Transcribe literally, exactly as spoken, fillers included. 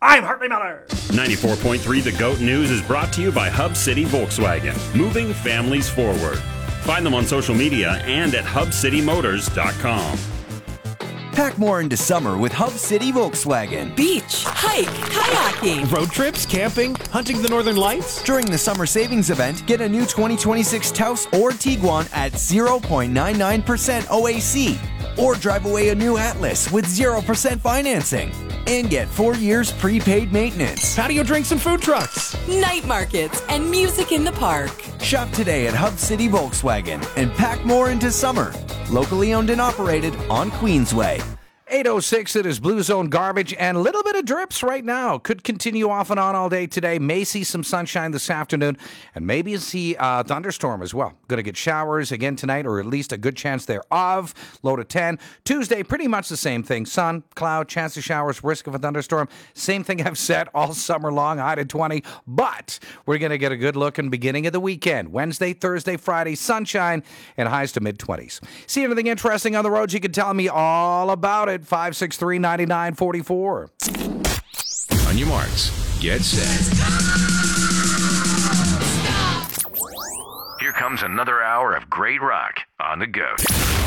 I'm Hartley Miller. ninety-four point three The GOAT News is brought to you by Hub City Volkswagen, moving families forward. Find them on social media and at hub city motors dot com. Pack more into summer with Hub City Volkswagen. Beach, hike, kayaking. Road trips, camping, hunting the northern lights. During the summer savings event, get a new twenty twenty-six Taos or Tiguan at zero point nine nine percent O A C. Or drive away a new Atlas with zero percent financing. And get four years prepaid maintenance. Patio drinks and food trucks. Night markets and music in the park. Shop today at Hub City Volkswagen and pack more into summer. Locally owned and operated on Queensway. eight oh six, it is Blue Zone garbage and a little bit of drips right now. Could continue off and on all day today. May see some sunshine this afternoon and maybe see a thunderstorm as well. Going to get showers again tonight, or at least a good chance thereof. Low to ten. Tuesday, pretty much the same thing. Sun, cloud, chance of showers, risk of a thunderstorm. Same thing I've said all summer long, high to twenty. But we're going to get a good look in beginning of the weekend. Wednesday, Thursday, Friday, sunshine and highs to mid-twenties. See anything interesting on the road? You can tell me all about it. five six three, nine nine four four. On your marks, get set. Here comes another hour of great rock on the GOAT.